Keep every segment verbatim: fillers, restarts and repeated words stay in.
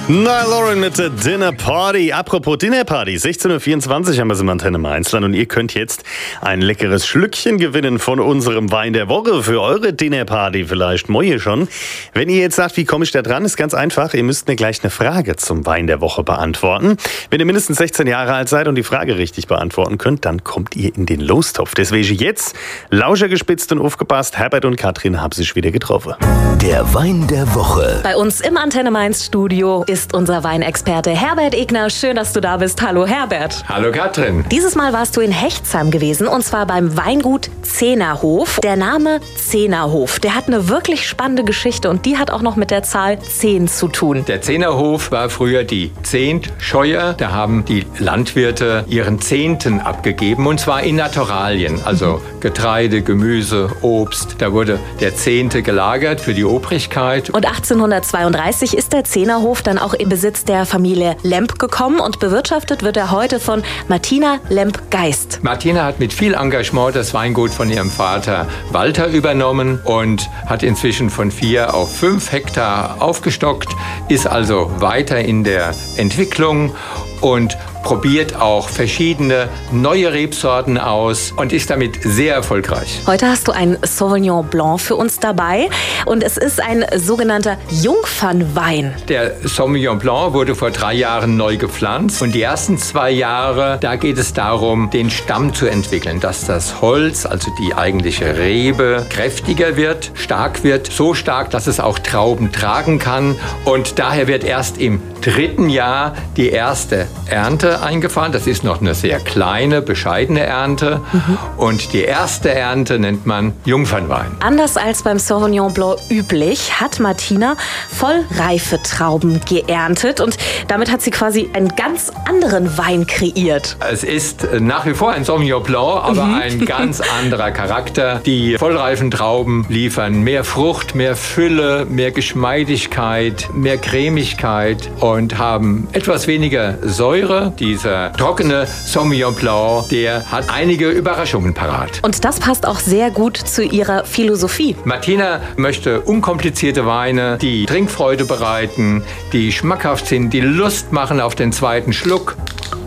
Na, Lauren mit der Dinner Party. Apropos Dinner Party, sechzehn Uhr vierundzwanzig haben wir es im Antenne Mainzland und ihr könnt jetzt ein leckeres Schlückchen gewinnen von unserem Wein der Woche für eure Dinner Party vielleicht. Moje schon. Wenn ihr jetzt sagt, wie komme ich da dran, ist ganz einfach. Ihr müsst mir gleich eine Frage zum Wein der Woche beantworten. Wenn ihr mindestens sechzehn Jahre alt seid und die Frage richtig beantworten könnt, dann kommt ihr in den Lostopf. Deswegen jetzt Lauscher gespitzt und aufgepasst. Herbert und Katrin haben sich wieder getroffen. Der Wein der Woche. Bei uns im Antenne Mainz Studio ist unser Weinexperte Herbert Egner. Schön, dass du da bist. Hallo Herbert. Hallo Katrin. Dieses Mal warst du in Hechtsheim gewesen und zwar beim Weingut Zehnerhof. Der Name Zehnerhof, der hat eine wirklich spannende Geschichte und die hat auch noch mit der Zahl zehn zu tun. Der Zehnerhof war früher die Zehntscheuer. Da haben die Landwirte ihren Zehnten abgegeben und zwar in Naturalien, also Getreide, Gemüse, Obst. Da wurde der Zehnte gelagert für die Obrigkeit. Und achtzehnhundertzweiunddreißig ist der Zehnerhof dann auch im Besitz der Familie Lemp gekommen und bewirtschaftet wird er heute von Martina Lemp-Geist. Martina hat mit viel Engagement das Weingut von ihrem Vater Walter übernommen und hat inzwischen von vier auf fünf Hektar aufgestockt, ist also weiter in der Entwicklung und probiert auch verschiedene neue Rebsorten aus und ist damit sehr erfolgreich. Heute hast du ein Sauvignon Blanc für uns dabei und es ist ein sogenannter Jungfernwein. Der Sauvignon Blanc wurde vor drei Jahren neu gepflanzt und die ersten zwei Jahre, da geht es darum, den Stamm zu entwickeln, dass das Holz, also die eigentliche Rebe, kräftiger wird, stark wird, so stark, dass es auch Trauben tragen kann und daher wird erst im dritten Jahr die erste Ernte eingefahren. Das ist noch eine sehr kleine, bescheidene Ernte. Mhm. Und die erste Ernte nennt man Jungfernwein. Anders als beim Sauvignon Blanc üblich, hat Martina vollreife Trauben geerntet. Und damit hat sie quasi einen ganz anderen Wein kreiert. Es ist nach wie vor ein Sauvignon Blanc, aber mhm. ein ganz anderer Charakter. Die vollreifen Trauben liefern mehr Frucht, mehr Fülle, mehr Geschmeidigkeit, mehr Cremigkeit und haben etwas weniger Säure. Dieser trockene Sauvignon Blanc, der hat einige Überraschungen parat. Und das passt auch sehr gut zu ihrer Philosophie. Martina möchte unkomplizierte Weine, die Trinkfreude bereiten, die schmackhaft sind, die Lust machen auf den zweiten Schluck.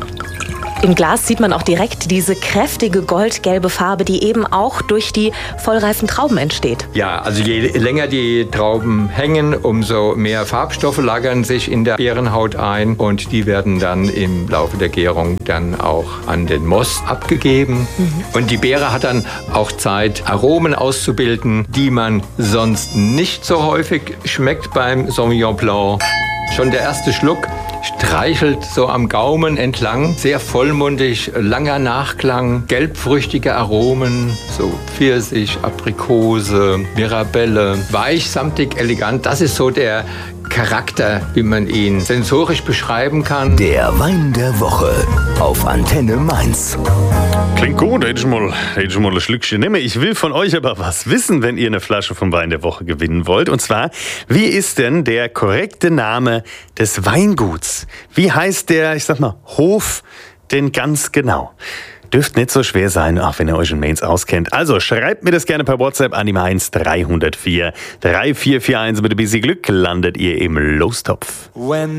Im Glas sieht man auch direkt diese kräftige goldgelbe Farbe, die eben auch durch die vollreifen Trauben entsteht. Ja, also je länger die Trauben hängen, umso mehr Farbstoffe lagern sich in der Beerenhaut ein und die werden dann im Laufe der Gärung dann auch an den Most abgegeben. Mhm. Und die Beere hat dann auch Zeit, Aromen auszubilden, die man sonst nicht so häufig schmeckt beim Sauvignon Blanc. Schon der erste Schluck streichelt so am Gaumen entlang, sehr vollmundig, langer Nachklang, gelbfrüchtige Aromen, so Pfirsich, Aprikose, Mirabelle, weich, samtig, elegant. Das ist so der Charakter, wie man ihn sensorisch beschreiben kann. Der Wein der Woche auf Antenne Mainz. Klingt gut, hätte ich mal, hätte ich mal ein Schlückchen nehmen. Ich will von euch aber was wissen, wenn ihr eine Flasche vom Wein der Woche gewinnen wollt. Und zwar, wie ist denn der korrekte Name des Weinguts? Wie heißt der, ich sag mal, Hof denn ganz genau? Dürfte nicht so schwer sein, auch wenn ihr euch in Mainz auskennt. Also schreibt mir das gerne per WhatsApp an die Mainz drei null vier drei vier vier eins. Mit ein bisschen Glück landet ihr im Lostopf. When